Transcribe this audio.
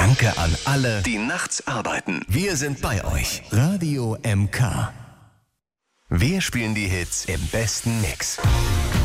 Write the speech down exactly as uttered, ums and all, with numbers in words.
Danke an alle, die nachts arbeiten. wir sind bei euch. Radio M K. Wir spielen die Hits im besten Mix.